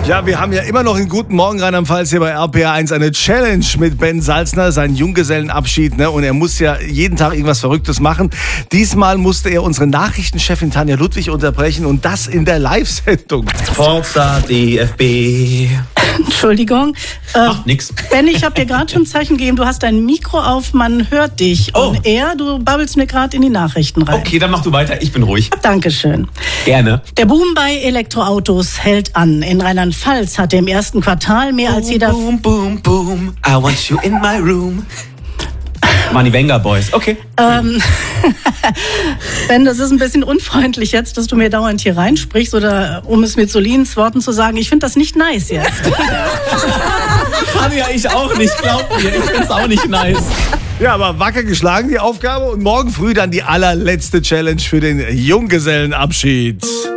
Ja, wir haben ja immer noch in Guten Morgen Rheinland-Pfalz hier bei RPR1 eine Challenge mit Ben Salzner, seinen Junggesellenabschied. Ne? Und er muss ja jeden Tag irgendwas Verrücktes machen. Diesmal musste er unsere Nachrichtenchefin Tanja Ludwig unterbrechen und das in der Live-Sendung. Forza DFB. Entschuldigung. Macht nix. Ben, ich habe dir gerade schon ein Zeichen gegeben, du hast dein Mikro auf, man hört dich. Oh. Und du babbelst mir gerade in die Nachrichten rein. Okay, dann mach du weiter, ich bin ruhig. Dankeschön. Gerne. Der Boom bei Elektroautos hält an. In Rheinland-Pfalz hatte im ersten Quartal mehr als jeder... Boom, boom, boom, I want you in my room. Money Wenger Boys, okay. Ben, das ist ein bisschen unfreundlich jetzt, dass du mir dauernd hier reinsprichst oder um es mit Solins Worten zu sagen, ich finde das nicht nice jetzt. Kann ja ich auch nicht, glaub mir, ich find's auch nicht nice. Ja, aber wacker geschlagen die Aufgabe und morgen früh dann die allerletzte Challenge für den Junggesellenabschied.